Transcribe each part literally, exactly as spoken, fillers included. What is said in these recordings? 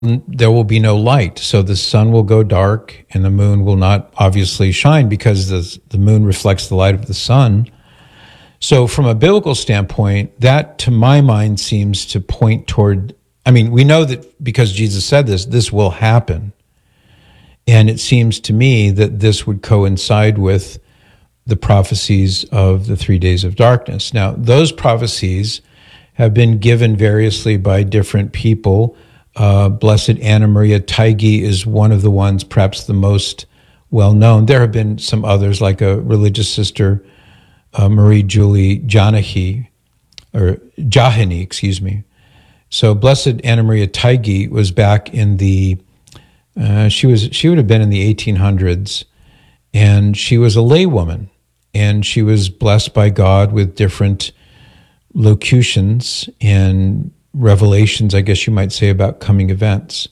there will be no light. So the sun will go dark and the moon will not obviously shine because the, the moon reflects the light of the sun. So from a biblical standpoint, that to my mind seems to point toward, I mean, we know that because Jesus said this, this will happen. And it seems to me that this would coincide with the prophecies of the three days of darkness. Now, those prophecies have been given variously by different people. Uh, Blessed Anna Maria Taigi is one of the ones, perhaps the most well-known. There have been some others, like a religious sister, uh, Marie Julie Janahi, or Jahani, excuse me. So Blessed Anna Maria Taigi was back in the, uh, she was she would have been in the eighteen hundreds, and she was a laywoman, and she was blessed by God with different locutions and revelations, I guess you might say, about coming events.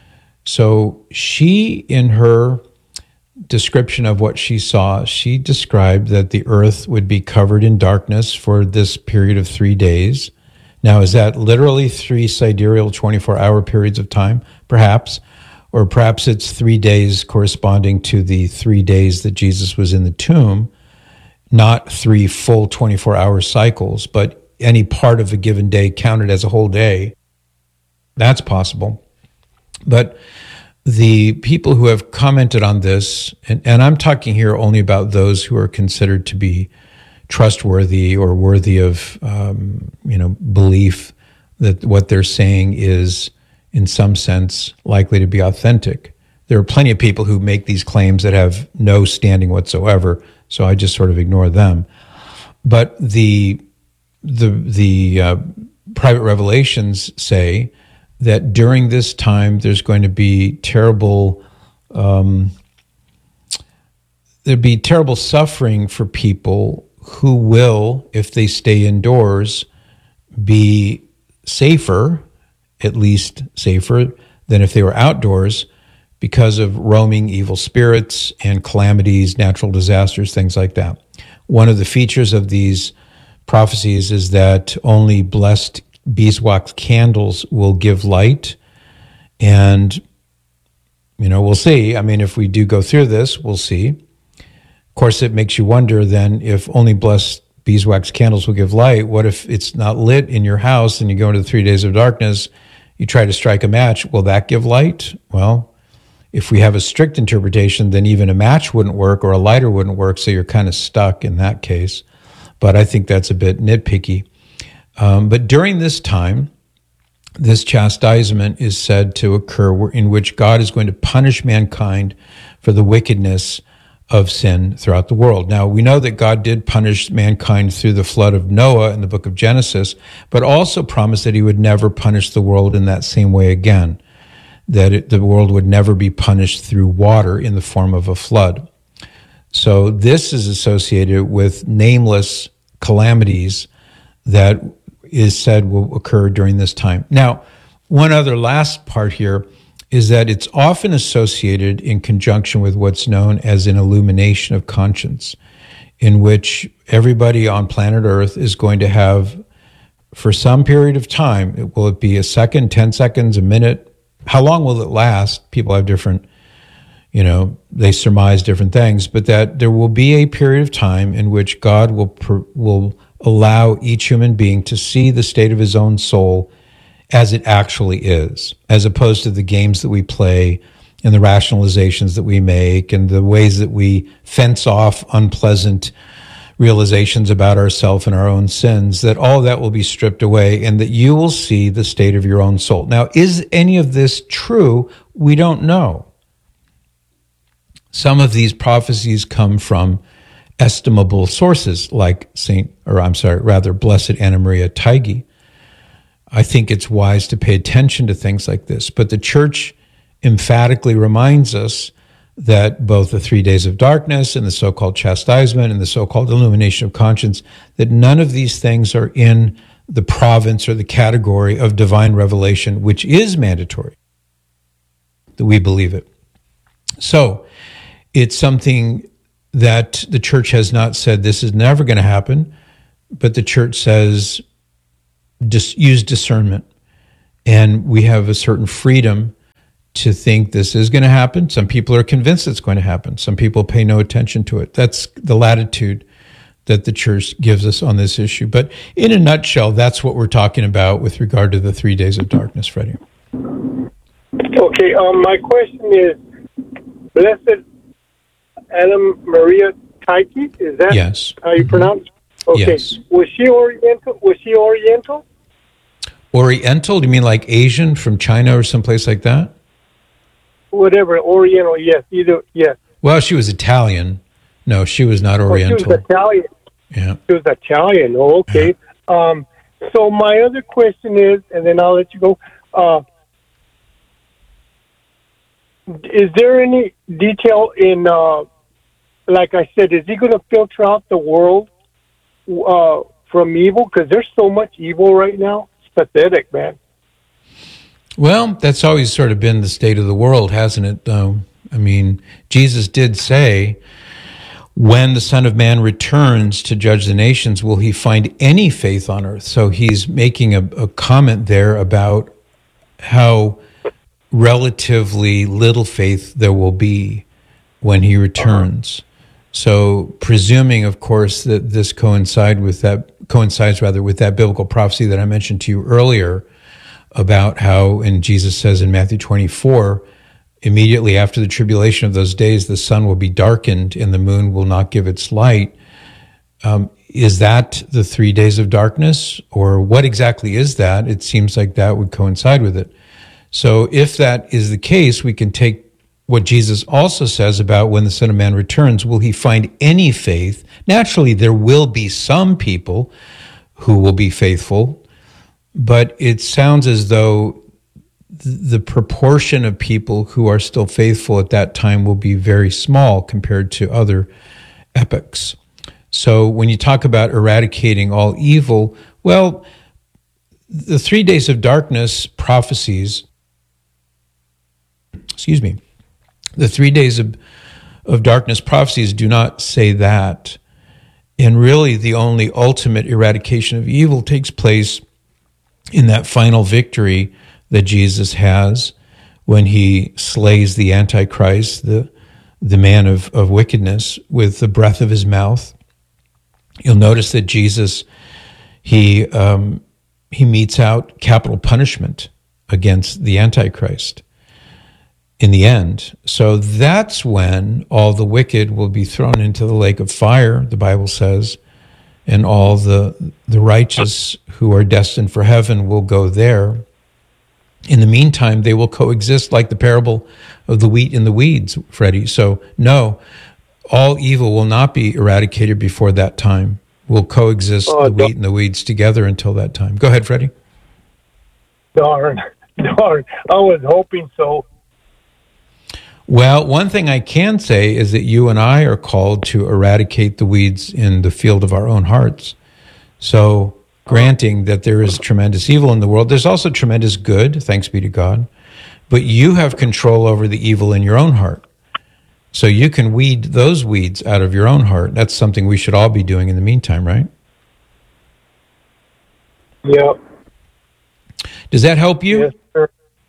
So she, in her description of what she saw, she described that the earth would be covered in darkness for this period of three days. Now, is that literally three sidereal twenty-four hour periods of time? Perhaps. Or perhaps it's three days corresponding to the three days that Jesus was in the tomb, not three full twenty-four hour cycles, but any part of a given day counted as a whole day. That's possible. But the people who have commented on this, and, and I'm talking here only about those who are considered to be trustworthy or worthy of, um, you know, belief that what they're saying is, in some sense, likely to be authentic. There are plenty of people who make these claims that have no standing whatsoever, so I just sort of ignore them. But the the the uh, private revelations say that during this time there's going to be terrible um, there'll be terrible suffering for people who will, if they stay indoors, be safer, at least safer than if they were outdoors, because of roaming evil spirits and calamities, natural disasters, things like that. One of the features of these prophecies is that only blessed beeswax candles will give light. And, you know, we'll see. I mean, if we do go through this, we'll see. Of course, it makes you wonder then, if only blessed beeswax candles will give light, what if it's not lit in your house and you go into the three days of darkness, you try to strike a match, will that give light? Well, if we have a strict interpretation, then even a match wouldn't work or a lighter wouldn't work, so you're kind of stuck in that case. But I think that's a bit nitpicky. Um, but during this time, this chastisement is said to occur in which God is going to punish mankind for the wickedness of sin throughout the world. Now, we know that God did punish mankind through the flood of Noah in the book of Genesis, but also promised that he would never punish the world in that same way again, that it, the world would never be punished through water in the form of a flood. So this is associated with nameless calamities that is said will occur during this time. Now, one other last part here is that it's often associated in conjunction with what's known as an illumination of conscience, in which everybody on planet Earth is going to have, for some period of time, will it be a second, ten seconds, a minute? How long will it last? People have different, you know, they surmise different things, but that there will be a period of time in which God will will allow each human being to see the state of his own soul as it actually is, as opposed to the games that we play and the rationalizations that we make and the ways that we fence off unpleasant realizations about ourselves and our own sins, that all that will be stripped away and that you will see the state of your own soul. Now, is any of this true? We don't know. Some of these prophecies come from estimable sources like Saint, or I'm sorry, rather Blessed Anna Maria Taigi. I think it's wise to pay attention to things like this. But the church emphatically reminds us that both the three days of darkness and the so-called chastisement and the so-called illumination of conscience, that none of these things are in the province or the category of divine revelation, which is mandatory, that we believe it. So it's something that the church has not said this is never going to happen, but the church says just use discernment. And we have a certain freedom to think this is going to happen. Some people are convinced it's going to happen. Some people pay no attention to it. That's the latitude that the church gives us on this issue. But in a nutshell, that's what we're talking about with regard to the three days of darkness, Freddie. Okay, um, my question is, Blessed Anna Maria Tyche, is that yes. how you pronounce it? Okay. Yes. Was she Oriental? Was she Oriental? Oriental? Do you mean like Asian from China or someplace like that? Whatever, Oriental, yes, either, yes. Well, she was Italian. No, she was not Oriental. Oh, she was Italian. Yeah. She was Italian. Oh, okay. Yeah. Um, so my other question is, and then I'll let you go. Uh, is there any detail in, uh, like I said, is he going to filter out the world uh, from evil? Because there's so much evil right now. It's pathetic, man. Well, that's always sort of been the state of the world, hasn't it, though? I mean, Jesus did say, when the Son of Man returns to judge the nations, will he find any faith on earth? So he's making a, a comment there about how relatively little faith there will be when he returns. Uh-huh. So presuming, of course, that this coincide with that coincides rather with that biblical prophecy that I mentioned to you earlier, about how, and Jesus says in Matthew twenty-four, immediately after the tribulation of those days, the sun will be darkened and the moon will not give its light. Um, is that the three days of darkness? Or what exactly is that? It seems like that would coincide with it. So if that is the case, we can take what Jesus also says about when the Son of Man returns, will he find any faith? Naturally, there will be some people who will be faithful, but it sounds as though the proportion of people who are still faithful at that time will be very small compared to other epochs. So when you talk about eradicating all evil, well, the three days of darkness prophecies, excuse me, the three days of, of darkness prophecies do not say that. And really the only ultimate eradication of evil takes place in that final victory that Jesus has when he slays the Antichrist, the the man of, of wickedness, with the breath of his mouth. You'll notice that Jesus, he um, he metes out capital punishment against the Antichrist in the end. So that's when all the wicked will be thrown into the lake of fire, the Bible says, and all the the righteous who are destined for heaven will go there. In the meantime, they will coexist like the parable of the wheat and the weeds, Freddie. So no, all evil will not be eradicated before that time. We'll coexist oh, the wheat and the weeds together until that time. Go ahead, Freddie. Darn, darn. I was hoping so. Well, one thing I can say is that you and I are called to eradicate the weeds in the field of our own hearts. So, granting that there is tremendous evil in the world, there's also tremendous good, thanks be to God. But you have control over the evil in your own heart. So you can weed those weeds out of your own heart. That's something we should all be doing in the meantime, right? Yeah. Does that help you? Yes, sir.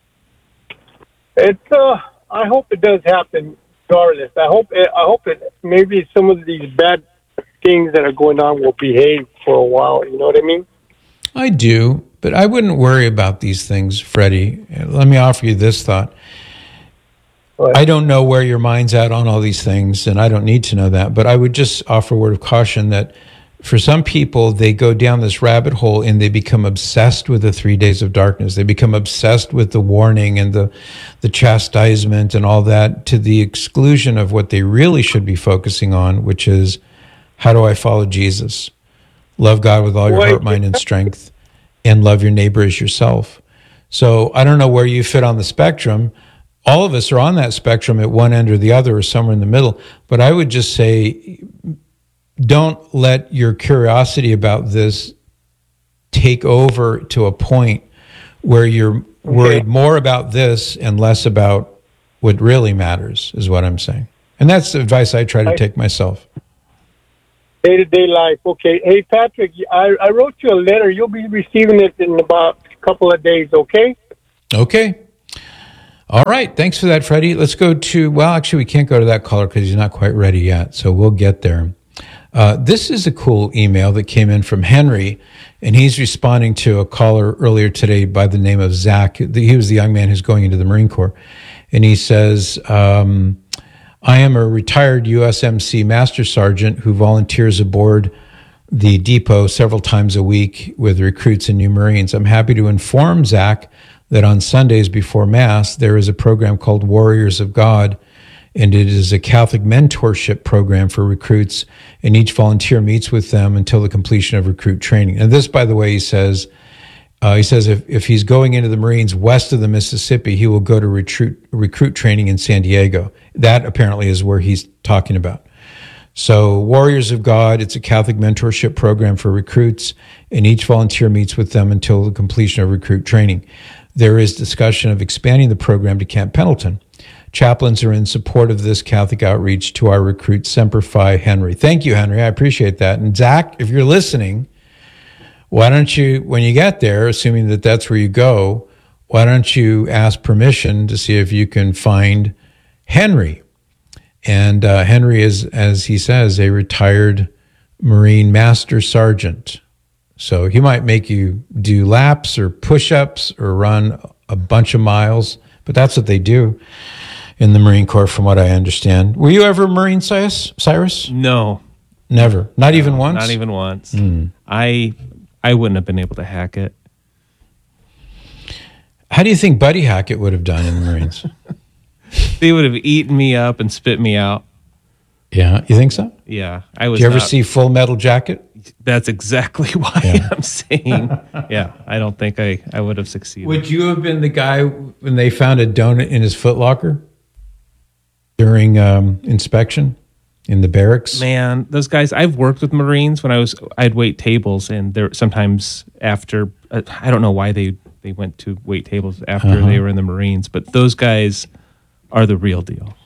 It's, uh... I hope it does happen, regardless. I hope it, I hope it, maybe some of these bad things that are going on will behave for a while. You know what I mean? I do, but I wouldn't worry about these things, Freddie. Let me offer you this thought. What? I don't know where your mind's at on all these things, and I don't need to know that, but I would just offer a word of caution that for some people, they go down this rabbit hole and they become obsessed with the three days of darkness. They become obsessed with the warning and the, the chastisement and all that, to the exclusion of what they really should be focusing on, which is, how do I follow Jesus? Love God with all your Wait. heart, mind, and strength, and love your neighbor as yourself. So I don't know where you fit on the spectrum. All of us are on that spectrum at one end or the other, or somewhere in the middle. But I would just say, don't let your curiosity about this take over to a point where you're worried okay. more about this and less about what really matters, is what I'm saying. And that's the advice I try to I, take myself. Day-to-day life. Okay. Hey, Patrick, I, I wrote you a letter. You'll be receiving it in about a couple of days, okay? Okay. All right. Thanks for that, Freddie. Let's go to, well, actually, we can't go to that caller because he's not quite ready yet. So we'll get there. Uh, this is a cool email that came in from Henry, and he's responding to a caller earlier today by the name of Zach. He was the young man who's going into the Marine Corps. And he says, um, I am a retired U S M C Master Sergeant who volunteers aboard the depot several times a week with recruits and new Marines. I'm happy to inform Zach that on Sundays before Mass, there is a program called Warriors of God, and it is a Catholic mentorship program for recruits, and each volunteer meets with them until the completion of recruit training. And this, by the way, he says, uh, he says if, if he's going into the Marines west of the Mississippi, he will go to recruit, recruit training in San Diego. That apparently is where he's talking about. So Warriors of God, it's a Catholic mentorship program for recruits, and each volunteer meets with them until the completion of recruit training. There is discussion of expanding the program to Camp Pendleton. Chaplains are in support of this Catholic outreach to our recruits. Semper Fi, Henry. Thank you, Henry. I appreciate that. And Zach, if you're listening, why don't you, when you get there, assuming that that's where you go, why don't you ask permission to see if you can find Henry? And uh, Henry is, as he says, a retired Marine Master Sergeant. So he might make you do laps or push-ups or run a bunch of miles, but that's what they do in the Marine Corps, from what I understand. Were you ever a Marine, Cyrus? No. Never? Not no, even once? Not even once. Mm. I I wouldn't have been able to hack it. How do you think Buddy Hackett would have done in the Marines? They would have eaten me up and spit me out. Yeah, you think so? Yeah. I was Did you ever not, see Full Metal Jacket? That's exactly why yeah. I'm saying, yeah, I don't think I, I would have succeeded. Would you have been the guy when they found a donut in his footlocker during um, inspection in the barracks? Man, those guys, I've worked with Marines when I was, I'd wait tables, and there sometimes after, uh, I don't know why they, they went to wait tables after uh-huh. they were in the Marines, but those guys are the real deal.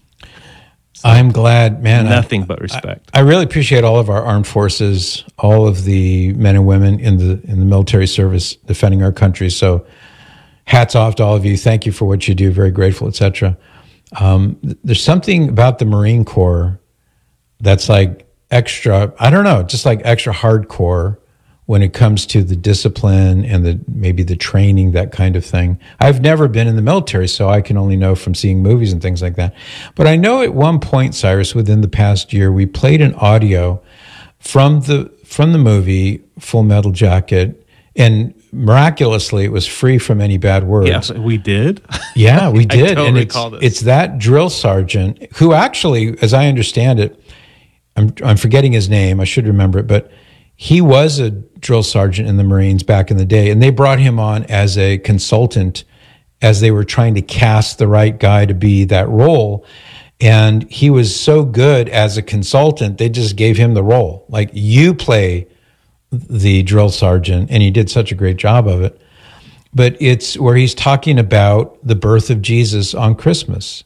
So I'm glad, man. Nothing I, but respect. I, I really appreciate all of our armed forces, all of the men and women in the in the military service defending our country. So, hats off to all of you. Thank you for what you do. Very grateful, et cetera. Um, there's something about the Marine Corps that's like extra. I don't know, just like extra hardcore when it comes to the discipline and the maybe the training, that kind of thing. I've never been in the military, so I can only know from seeing movies and things like that. But I know at one point, Cyrus, within the past year, we played an audio from the from the movie Full Metal Jacket, and miraculously, it was free from any bad words. Yes, we did. Yeah, we did. I totally and it's, called it. It's that drill sergeant who actually, as I understand it, I'm I'm forgetting his name. I should remember it, but he was a drill sergeant in the Marines back in the day, and they brought him on as a consultant as they were trying to cast the right guy to be that role. And he was so good as a consultant, they just gave him the role. Like, you play the drill sergeant, and he did such a great job of it. But it's where he's talking about the birth of Jesus on Christmas.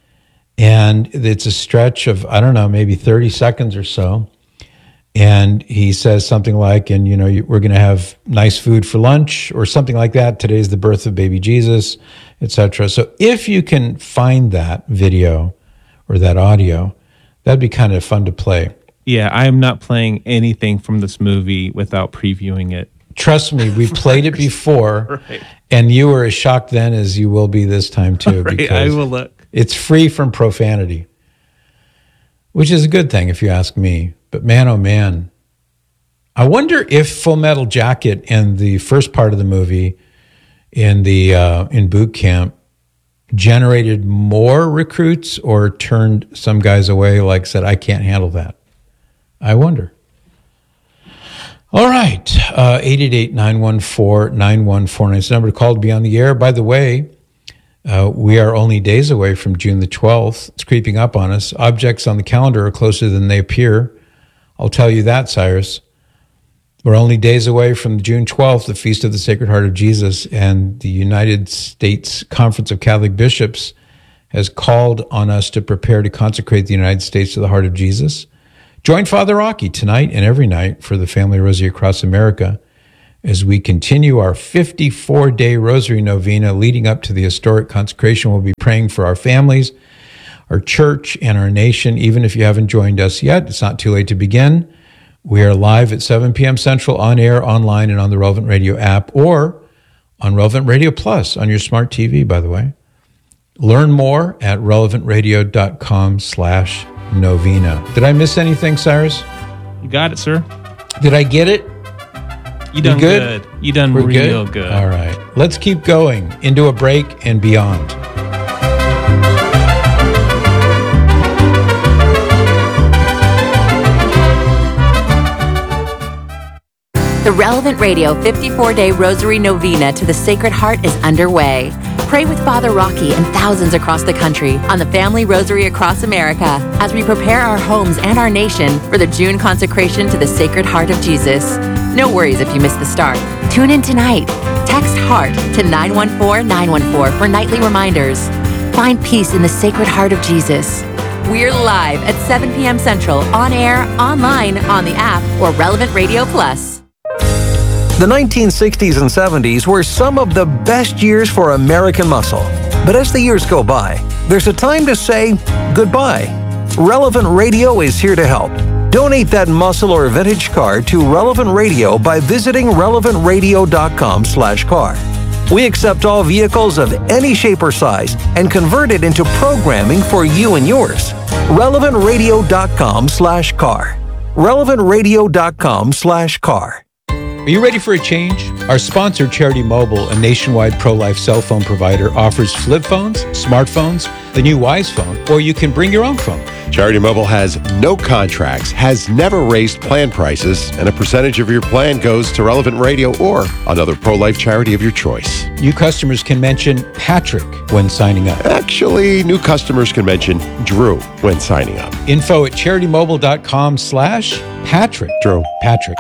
And it's a stretch of, I don't know, maybe thirty seconds or so. And he says something like, and, you know, we're going to have nice food for lunch or something like that. Today's the birth of baby Jesus, et cetera. So if you can find that video or that audio, that'd be kind of fun to play. Yeah, I am not playing anything from this movie without previewing it. Trust me, we played it before, right. And you were as shocked then as you will be this time too. Right, because I will look. It's free from profanity, which is a good thing if you ask me. But man, oh man, I wonder if Full Metal Jacket and the first part of the movie in the uh, in boot camp generated more recruits or turned some guys away, like said, I can't handle that. I wonder. All right, uh, eight eight eight, nine one four, nine one four nine is the number to call to be on the air. By the way, uh, we are only days away from June the twelfth. It's creeping up on us. Objects on the calendar are closer than they appear. I'll tell you that, Cyrus. We're only days away from June twelfth, the Feast of the Sacred Heart of Jesus, and the United States Conference of Catholic Bishops has called on us to prepare to consecrate the United States to the heart of Jesus. Join Father Rocky tonight and every night for the Family Rosary across America as we continue our fifty-four day Rosary Novena leading up to the historic consecration. We'll be praying for our families, our church, and our nation. Even if you haven't joined us yet, it's not too late to begin. We are live at seven p.m. Central, on air, online, and on the Relevant Radio app, or on Relevant Radio Plus on your smart T V, by the way. Learn more at relevantradio.com slash novena. Did I miss anything, Cyrus? You got it, sir. Did I get it? You done good? good. You done We're real good? good. All right. Let's keep going into a break and beyond. The Relevant Radio fifty-four day Rosary Novena to the Sacred Heart is underway. Pray with Father Rocky and thousands across the country on the Family Rosary Across America as we prepare our homes and our nation for the June consecration to the Sacred Heart of Jesus. No worries if you miss the start. Tune in tonight. Text HEART to nine one four nine one four for nightly reminders. Find peace in the Sacred Heart of Jesus. We're live at seven p.m. Central, on air, online, on the app, or Relevant Radio Plus. The nineteen sixties and seventies were some of the best years for American muscle. But as the years go by, there's a time to say goodbye. Relevant Radio is here to help. Donate that muscle or vintage car to Relevant Radio by visiting relevantradio.com slash car. We accept all vehicles of any shape or size and convert it into programming for you and yours. relevantradio.com slash car. relevantradio.com slash car. Are you ready for a change? Our sponsor, Charity Mobile, a nationwide pro-life cell phone provider, offers flip phones, smartphones, the new Wise phone, or you can bring your own phone. Charity Mobile has no contracts, has never raised plan prices, and a percentage of your plan goes to Relevant Radio or another pro-life charity of your choice. New customers can mention Patrick when signing up. Actually, new customers can mention Drew when signing up. Info at charitymobile.com slash Patrick. Drew. Patrick.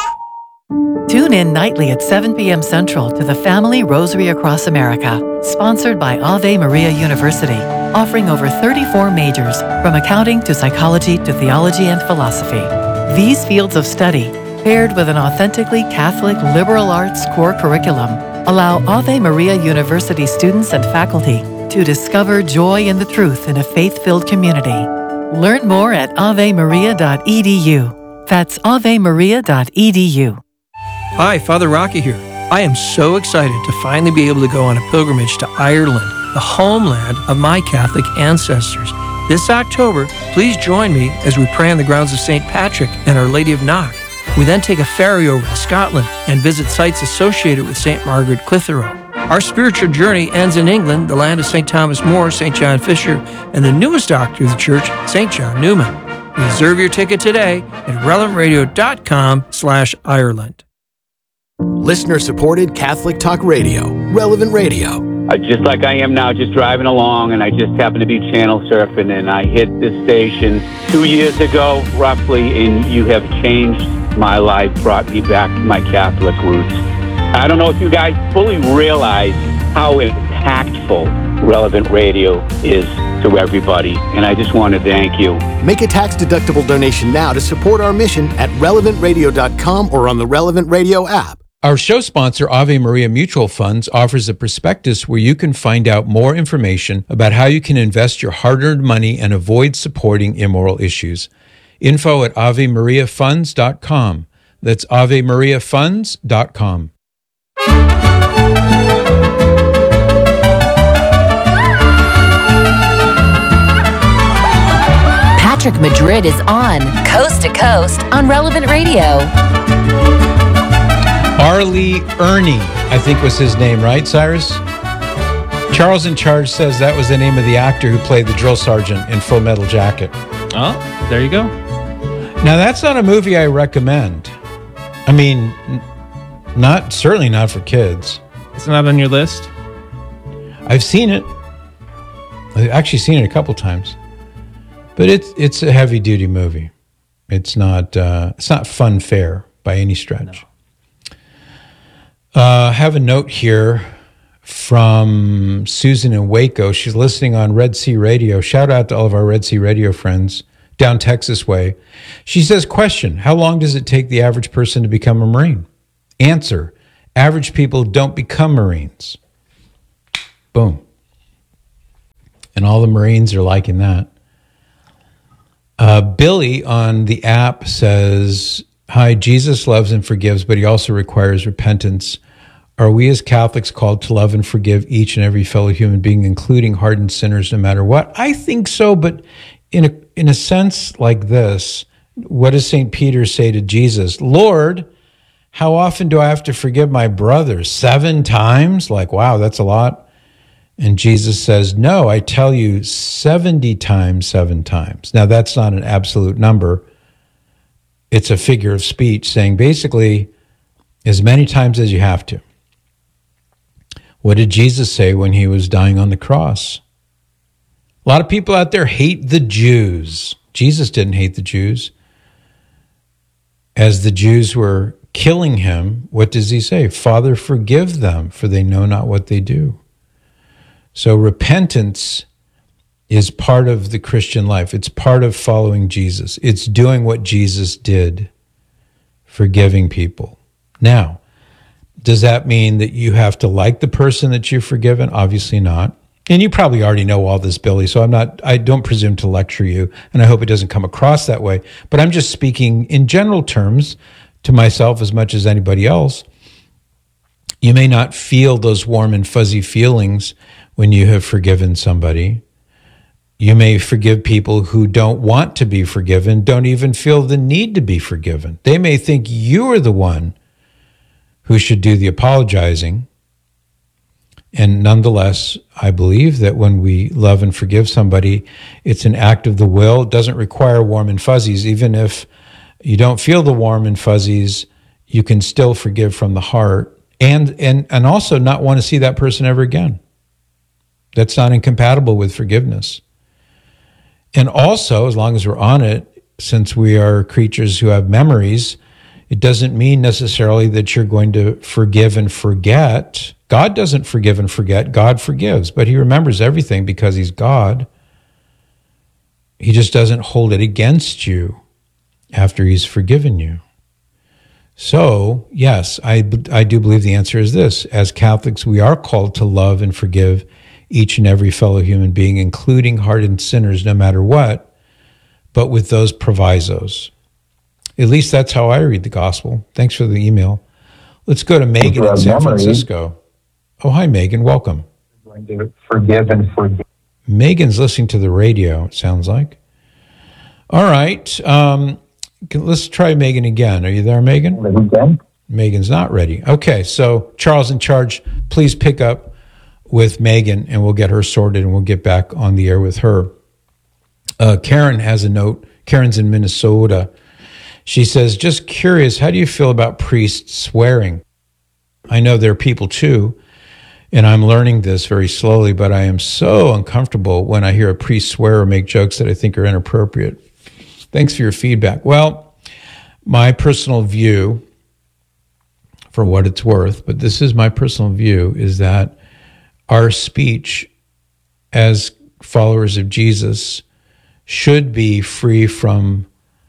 Tune in nightly at seven p.m. Central to the Family Rosary Across America, sponsored by Ave Maria University, offering over thirty-four majors, from accounting to psychology to theology and philosophy. These fields of study, paired with an authentically Catholic liberal arts core curriculum, allow Ave Maria University students and faculty to discover joy in the truth in a faith-filled community. Learn more at ave maria dot e d u. That's ave maria dot e d u. Hi, Father Rocky here. I am so excited to finally be able to go on a pilgrimage to Ireland, the homeland of my Catholic ancestors. This October, please join me as we pray on the grounds of Saint Patrick and Our Lady of Knock. We then take a ferry over to Scotland and visit sites associated with Saint Margaret Clitheroe. Our spiritual journey ends in England, the land of Saint Thomas More, Saint John Fisher, and the newest doctor of the church, Saint John Newman. Reserve your ticket today at relevantradio.com slash Ireland. Listener-supported Catholic Talk Radio, Relevant Radio. Uh, just like I am now, just driving along, and I just happened to be channel surfing, and I hit this station two years ago, roughly, and you have changed my life, brought me back to my Catholic roots. I don't know if you guys fully realize how impactful Relevant Radio is to everybody, and I just want to thank you. Make a tax-deductible donation now to support our mission at relevant radio dot com or on the Relevant Radio app. Our show sponsor, Ave Maria Mutual Funds, offers a prospectus where you can find out more information about how you can invest your hard-earned money and avoid supporting immoral issues. Info at ave maria funds dot com. That's ave maria funds dot com. Patrick Madrid is on, coast to coast, on Relevant Radio. Arlie Ernie, I think was his name, right, Cyrus? Charles in Charge says that was the name of the actor who played the drill sergeant in Full Metal Jacket. Oh, there you go. Now, that's not a movie I recommend. I mean, not certainly not for kids. It's not on your list? I've seen it. I've actually seen it a couple times. But it's it's a heavy-duty movie. It's not uh, it's not fun fare by any stretch. No. Uh, I have a note here from Susan in Waco. She's listening on Red Sea Radio. Shout out to all of our Red Sea Radio friends down Texas way. She says, question, how long does it take the average person to become a Marine? Answer, average people don't become Marines. Boom. And all the Marines are liking that. Uh, Billy on the app says, hi, Jesus loves and forgives, but he also requires repentance. Are we as Catholics called to love and forgive each and every fellow human being, including hardened sinners, no matter what? I think so, but in a, in a sense like this, what does Saint Peter say to Jesus? Lord, how often do I have to forgive my brothers? Seven times? Like, wow, that's a lot. And Jesus says, no, I tell you, seventy times, seven times. Now, that's not an absolute number. It's a figure of speech saying basically as many times as you have to. What did Jesus say when he was dying on the cross? A lot of people out there hate the Jews. Jesus didn't hate the Jews. As the Jews were killing him, what does he say? Father, forgive them, for they know not what they do. So repentance is part of the Christian life. It's part of following Jesus. It's doing what Jesus did, forgiving people. Now, does that mean that you have to like the person that you've forgiven? Obviously not. And you probably already know all this, Billy, so I'm not, I don't presume to lecture you, and I hope it doesn't come across that way. But I'm just speaking in general terms to myself as much as anybody else. You may not feel those warm and fuzzy feelings when you have forgiven somebody. You may forgive people who don't want to be forgiven, don't even feel the need to be forgiven. They may think you are the one who should do the apologizing. And nonetheless, I believe that when we love and forgive somebody, it's an act of the will. It doesn't require warm and fuzzies. Even if you don't feel the warm and fuzzies, you can still forgive from the heart and and and also not want to see that person ever again. That's not incompatible with forgiveness. And also, as long as we're on it, since we are creatures who have memories, it doesn't mean necessarily that you're going to forgive and forget. God doesn't forgive and forget. God forgives, but he remembers everything because he's God. He just doesn't hold it against you after he's forgiven you. So, yes, I, I do believe the answer is this. As Catholics, we are called to love and forgive each and every fellow human being, including hardened sinners, no matter what, but with those provisos. At least that's how I read the gospel. Thanks for the email. Let's go to Megan in San Francisco. Oh, hi, Megan. Welcome. Going to forgive and forgive. Megan's listening to the radio, it sounds like. All right. Um, let's try Megan again. Are you there, Megan? Again? Megan's not ready. Okay, so Charles in charge, please pick up with Megan, and we'll get her sorted, and we'll get back on the air with her. Uh, Karen has a note. Karen's in Minnesota. She says, just curious, how do you feel about priests swearing? I know there are people too, and I'm learning this very slowly, but I am so uncomfortable when I hear a priest swear or make jokes that I think are inappropriate. Thanks for your feedback. Well, my personal view, for what it's worth, but this is my personal view, is that our speech as followers of Jesus should be free from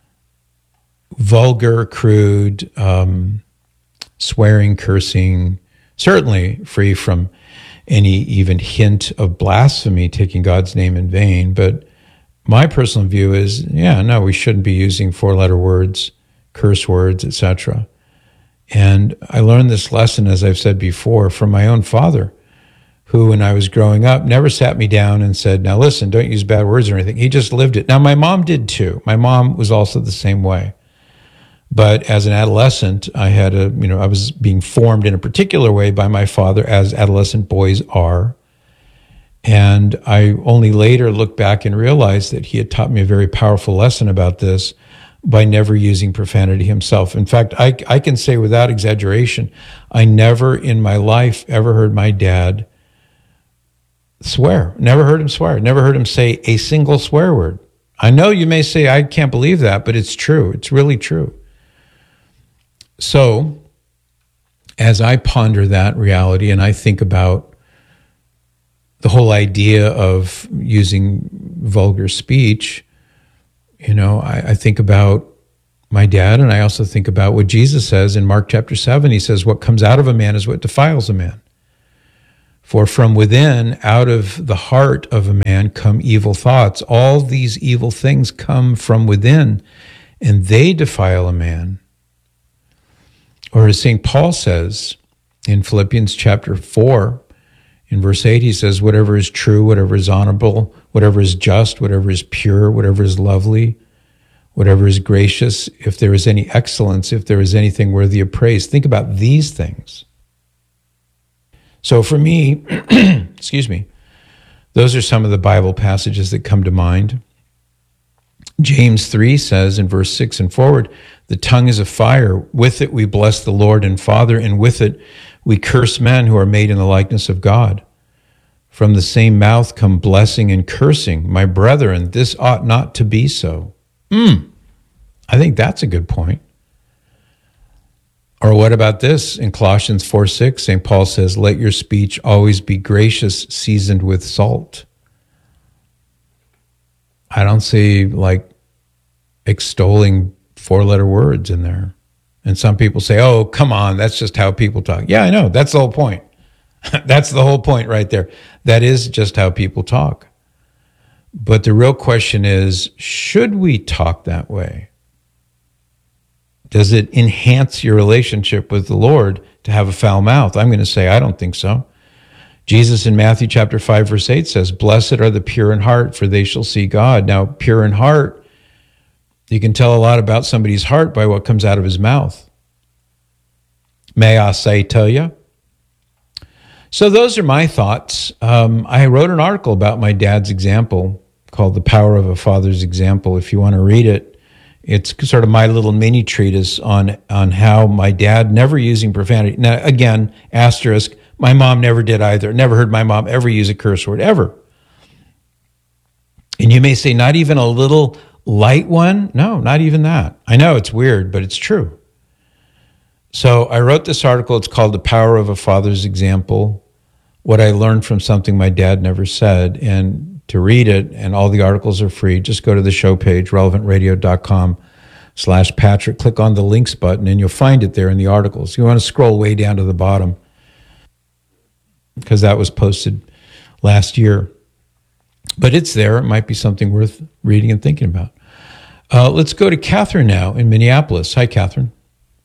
vulgar, crude, um, swearing, cursing, certainly free from any even hint of blasphemy, taking God's name in vain. But my personal view is, yeah, no, we shouldn't be using four-letter words, curse words, et cetera. And I learned this lesson, as I've said before, from my own father, who, when I was growing up, never sat me down and said, now listen, don't use bad words or anything. He just lived it. Now, my mom did too. My mom was also the same way. But as an adolescent, I had a, you know, I was being formed in a particular way by my father, as adolescent boys are. And I only later looked back and realized that he had taught me a very powerful lesson about this by never using profanity himself. In fact, I, I can say without exaggeration, I never in my life ever heard my dad swear. Never heard him swear. Never heard him say a single swear word. I know you may say, I can't believe that, but it's true. It's really true. So, as I ponder that reality and I think about the whole idea of using vulgar speech, you know, I, I think about my dad, and I also think about what Jesus says in Mark chapter seven. He says, what comes out of a man is what defiles a man. For from within, out of the heart of a man, come evil thoughts. All these evil things come from within, and they defile a man. Or as Saint Paul says in Philippians chapter four, in verse eight, he says, whatever is true, whatever is honorable, whatever is just, whatever is pure, whatever is lovely, whatever is gracious, if there is any excellence, if there is anything worthy of praise. Think about these things. So for me, excuse me, those are some of the Bible passages that come to mind. James three says in verse six and forward, the tongue is a fire. With it we bless the Lord and Father, and with it we curse men who are made in the likeness of God. From the same mouth come blessing and cursing. My brethren, this ought not to be so. Hmm, I think that's a good point. Or what about this? In Colossians four six, Saint Paul says, let your speech always be gracious, seasoned with salt. I don't see like extolling four-letter words in there. And some people say, oh, come on, that's just how people talk. Yeah, I know, that's the whole point. That's the whole point right there. That is just how people talk. But the real question is, should we talk that way? Does it enhance your relationship with the Lord to have a foul mouth? I'm going to say, I don't think so. Jesus in Matthew chapter five, verse eight says, blessed are the pure in heart, for they shall see God. Now, pure in heart, you can tell a lot about somebody's heart by what comes out of his mouth. May I say to you? So those are my thoughts. Um, I wrote an article about my dad's example called The Power of a Father's Example. If you want to read it, it's sort of my little mini treatise on, on how my dad never using profanity. Now, again, asterisk, my mom never did either. Never heard my mom ever use a curse word, ever. And you may say, not even a little light one? No, not even that. I know it's weird, but it's true. So I wrote this article. It's called The Power of a Father's Example, what I learned from something my dad never said. And to read it, and all the articles are free, just go to the show page, relevant radio dot com slash Patrick. Click on the links button, and you'll find it there in the articles. You want to scroll way down to the bottom, because that was posted last year. But it's there. It might be something worth reading and thinking about. Uh, let's go to Catherine now in Minneapolis. Hi, Catherine.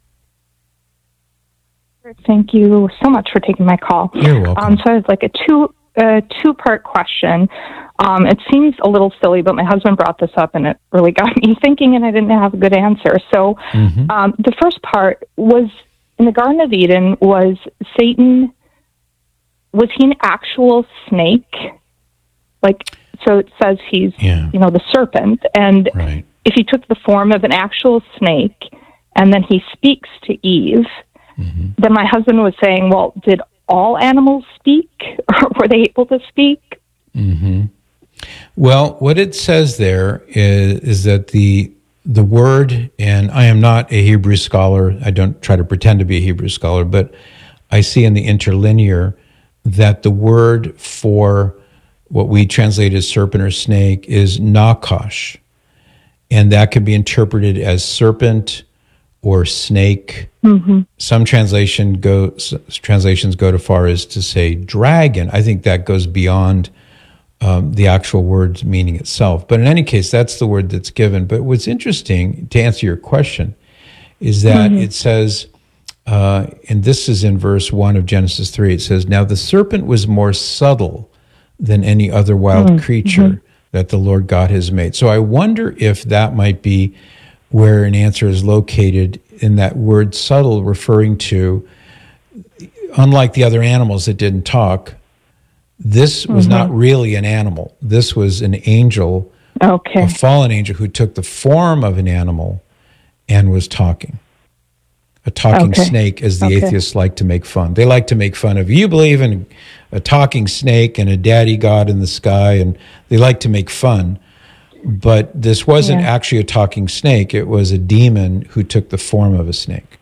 Thank you so much for taking my call. You're welcome. Um, so it's like a two a two-part question. Um, it seems a little silly, but my husband brought this up, and it really got me thinking, and I didn't have a good answer. So mm-hmm. um, the first part was, in the Garden of Eden, was Satan, was he an actual snake? Like, so it says he's, yeah. you know, the serpent, and right. if he took the form of an actual snake, and then he speaks to Eve, mm-hmm. then my husband was saying, well, did all animals speak, or were they able to speak? Mm-hmm. Well, what it says there is, is that the the word, and I am not a Hebrew scholar, I don't try to pretend to be a Hebrew scholar, but I see in the interlinear that the word for what we translate as serpent or snake is nakash, and that could be interpreted as serpent or snake. Mm-hmm. Some translation go, translations go to far as to say dragon. I think that goes beyond um, the actual word's meaning itself. But in any case, that's the word that's given. But what's interesting, to answer your question, is that mm-hmm. it says, uh, and this is in verse one of Genesis three, it says, now the serpent was more subtle than any other wild mm-hmm. creature that the Lord God has made. So I wonder if that might be where an answer is located in that word subtle, referring to, unlike the other animals that didn't talk, this was mm-hmm. not really an animal. This was an angel, okay. a fallen angel who took the form of an animal and was talking. A talking okay. snake, as the okay. atheists like to make fun. They like to make fun of, you believe in a talking snake and a daddy god in the sky, and they like to make fun. But this wasn't yeah. actually a talking snake. It was a demon who took the form of a snake.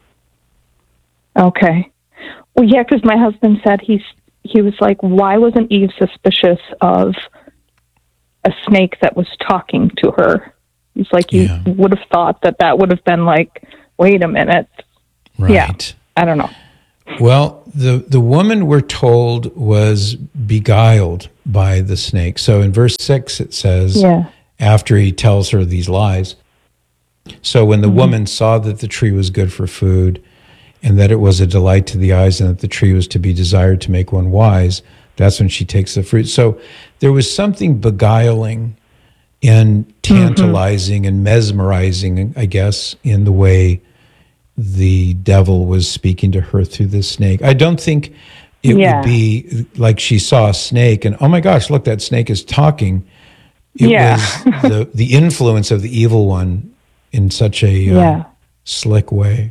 Okay. Well, yeah, because my husband said he's, he was like, why wasn't Eve suspicious of a snake that was talking to her? It's like you Yeah. would have thought that that would have been like, wait a minute. Right. Yeah, I don't know. Well, the, the woman, we're told, was beguiled by the snake. So in verse six, it says, Yeah. after he tells her these lies, so when the Mm-hmm. woman saw that the tree was good for food, and that it was a delight to the eyes, and that the tree was to be desired to make one wise, that's when she takes the fruit. So there was something beguiling and tantalizing Mm-hmm. and mesmerizing, I guess, in the way the devil was speaking to her through this snake. I don't think it Yeah. would be like she saw a snake and, oh my gosh, look, that snake is talking. It Yeah. was the, the influence of the evil one in such a uh, Yeah. slick way.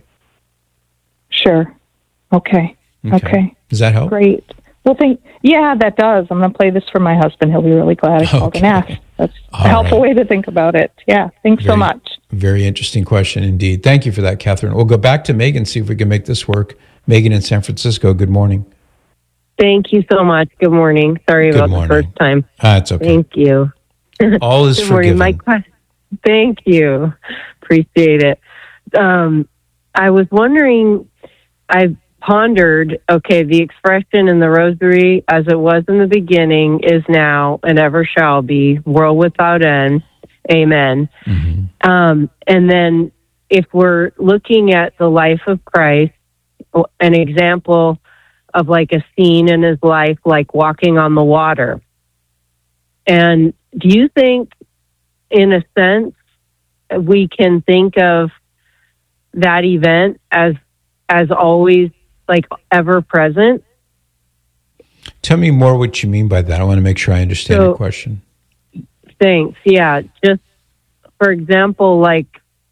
Sure. Okay. Okay. Does that help? Great. Well, thank. Yeah, that does. I'm going to play this for my husband. He'll be really glad I called and asked. That's a All helpful right. way to think about it. Yeah. Thanks so Very- much. Very interesting question indeed. Thank you for that, Catherine. We'll go back to Megan, see if we can make this work. Megan in San Francisco, good morning. Thank you so much. Good morning. Sorry Good about morning. the first time. Ah, it's okay. Thank you. All is Good morning. forgiven. My question. Thank you. Appreciate it. Um, I was wondering, I pondered, okay, the expression in the rosary, as it was in the beginning, is now, and ever shall be, world without end. Amen. Mm-hmm. Um, and then if we're looking at the life of Christ, an example of like a scene in his life, like walking on the water. And do you think, in a sense, we can think of that event as as always, like ever present? Tell me more what you mean by that. I want to make sure I understand So- your question. Thanks. Yeah. Just for example, like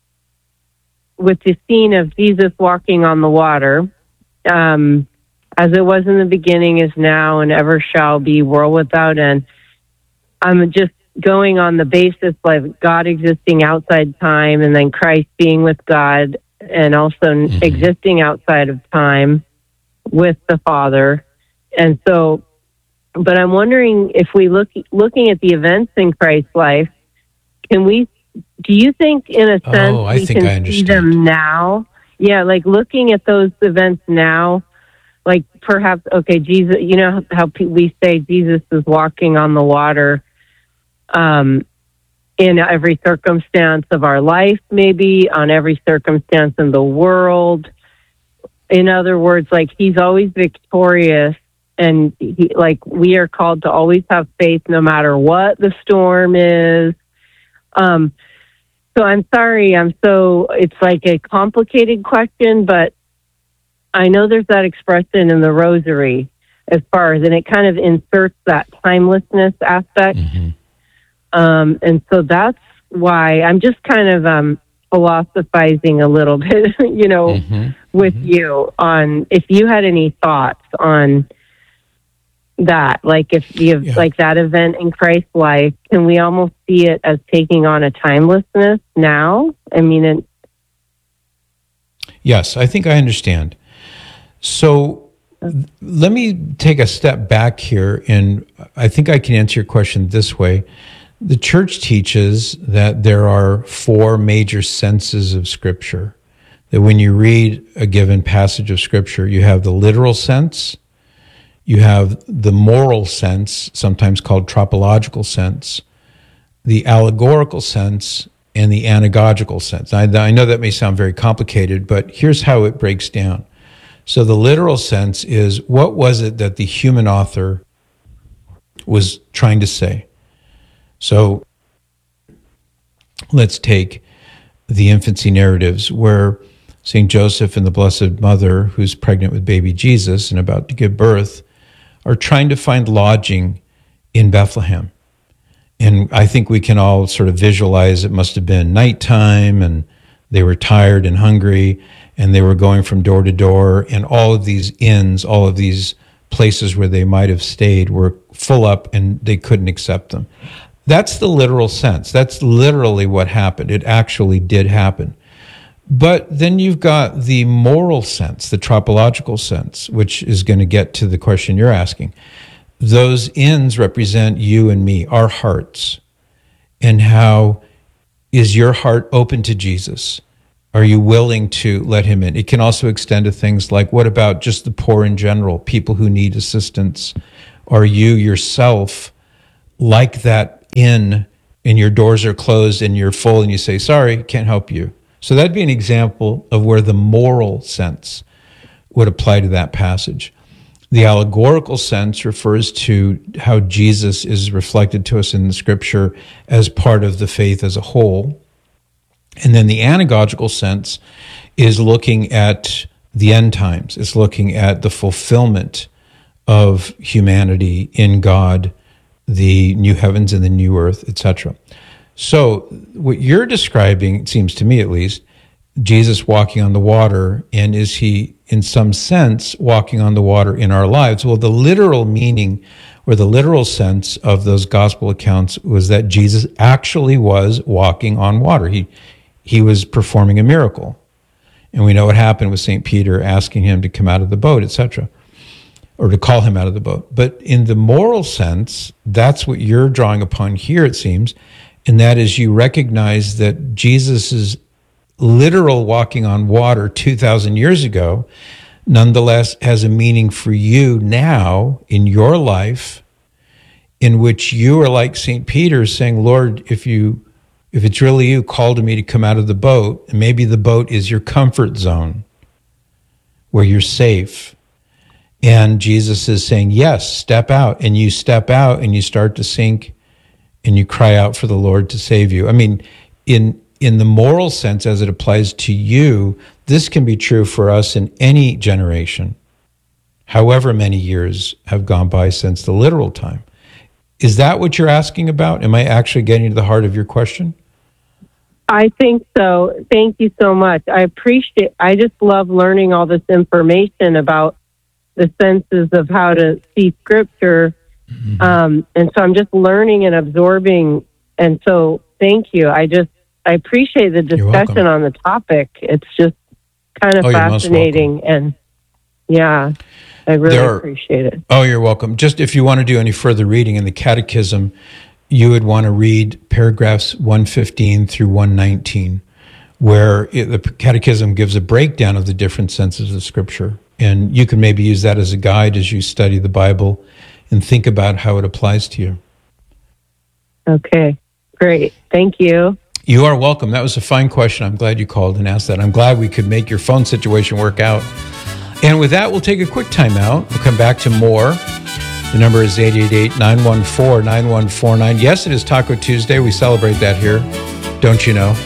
with the scene of Jesus walking on the water, um, as it was in the beginning, is now, and ever shall be, world without end. I'm just going on the basis of God existing outside time, and then Christ being with God, and also Mm-hmm. existing outside of time with the Father. And so, but I'm wondering if we look looking at the events in Christ's life, can we? Do you think, in a sense, Oh, I we think can I see understand. them now? Yeah, like looking at those events now, like perhaps, okay, Jesus. You know how pe- we say Jesus is walking on the water, um, in every circumstance of our life, maybe on every circumstance in the world. In other words, like he's always victorious. And he, like we are called to always have faith no matter what the storm is. Um, so I'm sorry, I'm so, it's like a complicated question, but I know there's that expression in the rosary as far as, and it kind of inserts that timelessness aspect. Mm-hmm. Um, and so that's why I'm just kind of um, philosophizing a little bit, you know, Mm-hmm. with you on if you had any thoughts on that, like if you have Yeah. like that event in Christ's life, can we almost see it as taking on a timelessness now? I mean, it, Yes, I think I understand. So let me take a step back here, and I think I can answer your question this way. The church teaches that there are four major senses of Scripture. That when you read a given passage of Scripture, you have the literal sense, you have the moral sense, sometimes called tropological sense, the allegorical sense, and the anagogical sense. I, I know that may sound very complicated, but here's how it breaks down. So the literal sense is, what was it that the human author was trying to say? So let's take the infancy narratives where Saint Joseph and the Blessed Mother, who's pregnant with baby Jesus and about to give birth, are trying to find lodging in Bethlehem. And I think we can all sort of visualize it must have been nighttime, and they were tired and hungry, and they were going from door to door, and all of these inns, all of these places where they might have stayed were full up, and they couldn't accept them. That's the literal sense. That's literally what happened. It actually did happen. But then you've got the moral sense, the tropological sense, which is going to get to the question you're asking. Those inns represent you and me, our hearts, and how is your heart open to Jesus? Are you willing to let him in? It can also extend to things like, what about just the poor in general, people who need assistance? Are you yourself like that inn and your doors are closed and you're full and you say, sorry, can't help you? So that'd be an example of where the moral sense would apply to that passage. The allegorical sense refers to how Jesus is reflected to us in the scripture as part of the faith as a whole. And then the anagogical sense is looking at the end times. It's looking at the fulfillment of humanity in God, the new heavens and the new earth, et cetera. So what you're describing, it seems to me at least, Jesus walking on the water, and is he, in some sense, walking on the water in our lives? Well, the literal meaning or the literal sense of those gospel accounts was that Jesus actually was walking on water. He he was performing a miracle. And we know what happened with Saint Peter asking him to come out of the boat, et cetera, or to call him out of the boat. But in the moral sense, that's what you're drawing upon here, it seems, and that is you recognize that Jesus's literal walking on water two thousand years ago nonetheless has a meaning for you now in your life, in which you are like Saint Peter saying, Lord, if you if it's really you, call to me to come out of the boat, and maybe the boat is your comfort zone where you're safe. And Jesus is saying, yes, step out. And you step out and you start to sink and you cry out for the Lord to save you. I mean, in in the moral sense, as it applies to you, this can be true for us in any generation, however many years have gone by since the literal time. Is that what you're asking about? Am I actually getting to the heart of your question? I think so. Thank you so much. I appreciate, I just love learning all this information about the senses of how to see scripture. Mm-hmm. Um, and so I'm just learning and absorbing. And so thank you. I just, I appreciate the discussion on the topic. It's just kind of oh, fascinating. And yeah, I really are, appreciate it. Oh, you're welcome. Just if you want to do any further reading in the Catechism, you would want to read paragraphs one fifteen through one nineteen, where it, the Catechism gives a breakdown of the different senses of Scripture. And you can maybe use that as a guide as you study the Bible and think about how it applies to you. Okay, great. Thank you. You are welcome. That was a fine question. I'm glad you called and asked that. I'm glad we could make your phone situation work out. And with that, we'll take a quick time out. We'll come back to more. The number is eight eight eight, nine one four, nine one four nine. Yes, it is Taco Tuesday. We celebrate that here. Don't you know?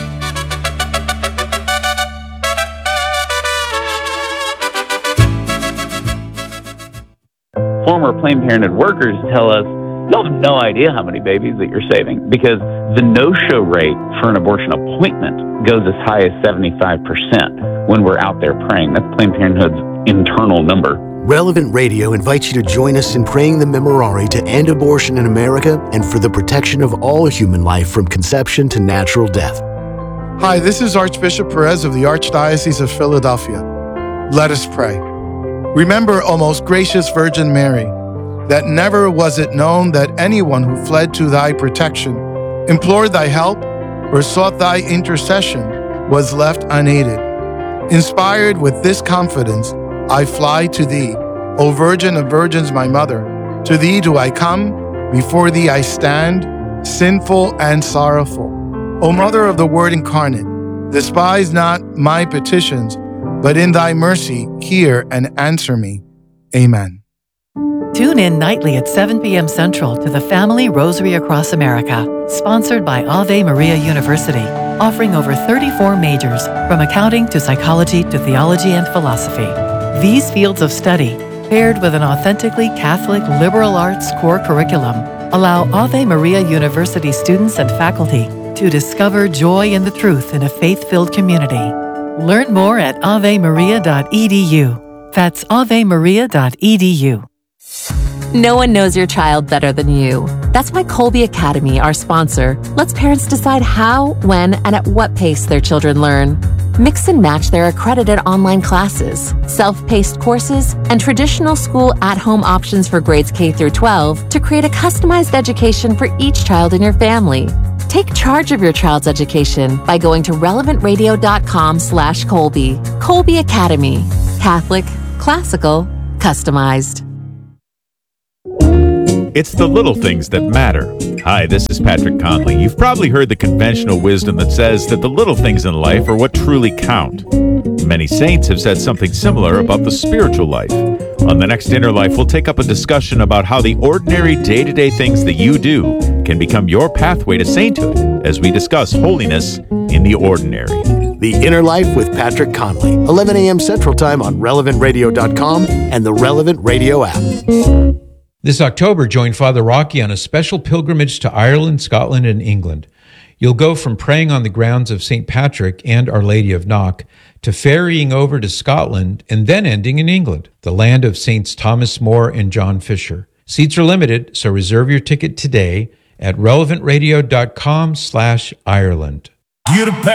Former Planned Parenthood workers tell us, you'll have no idea how many babies that you're saving, because the no-show rate for an abortion appointment goes as high as seventy-five percent when we're out there praying. That's Planned Parenthood's internal number. Relevant Radio invites you to join us in praying the Memorare to end abortion in America and for the protection of all human life from conception to natural death. Hi, this is Archbishop Perez of the Archdiocese of Philadelphia. Let us pray. Remember, O most gracious Virgin Mary, that never was it known that anyone who fled to thy protection, implored thy help, or sought thy intercession was left unaided. Inspired with this confidence, I fly to thee, O Virgin of Virgins, my mother. To thee do I come, before thee I stand, sinful and sorrowful. O Mother of the Word incarnate, despise not my petitions, but in thy mercy hear and answer me. Amen. Tune in nightly at seven p.m. Central to the Family Rosary Across America, sponsored by Ave Maria University, offering over thirty-four majors, from accounting to psychology to theology and philosophy. These fields of study, paired with an authentically Catholic liberal arts core curriculum, allow Ave Maria University students and faculty to discover joy in the truth in a faith-filled community. Learn more at ave maria dot e d u. That's ave maria dot e d u. No one knows your child better than you. That's why Colby Academy, our sponsor, lets parents decide how, when, and at what pace their children learn. Mix and match their accredited online classes, self-paced courses, and traditional school at-home options for grades K through twelve to create a customized education for each child in your family. Take charge of your child's education by going to relevantradio.com slash Colby. Colby Academy. Catholic, classical, customized. It's the little things that matter. Hi, this is Patrick Conley. You've probably heard the conventional wisdom that says that the little things in life are what truly count. Many saints have said something similar about the spiritual life. On the next Inner Life, we'll take up a discussion about how the ordinary day-to-day things that you do can become your pathway to sainthood as we discuss holiness in the ordinary. The Inner Life with Patrick Conley, eleven a.m. Central Time on relevant radio dot com and the Relevant Radio app. This October, join Father Rocky on a special pilgrimage to Ireland, Scotland, and England. You'll go from praying on the grounds of Saint Patrick and Our Lady of Knock to ferrying over to Scotland and then ending in England, the land of Saints Thomas More and John Fisher. Seats are limited, so reserve your ticket today at relevant radio dot com slash Ireland. Get a